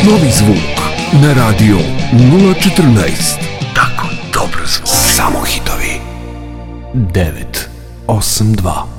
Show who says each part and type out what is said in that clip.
Speaker 1: Novi zvuk na radio 014. Tako dobro zvuk. Samo hitovi. 982